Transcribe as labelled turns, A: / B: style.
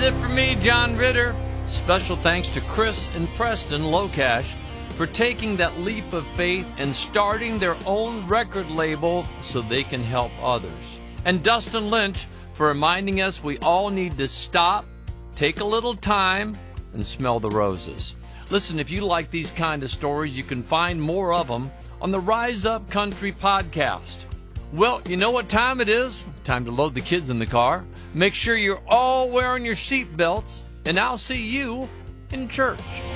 A: it for me, John Ritter. Special thanks to Chris and Preston Locash for taking that leap of faith and starting their own record label so they can help others. And Dustin Lynch for reminding us we all need to stop, take a little time, and smell the roses. Listen, if you like these kind of stories, you can find more of them on the Rise Up Country podcast. Well, you know what time it is? Time to load the kids in the car. Make sure you're all wearing your seat belts, and I'll see you in church.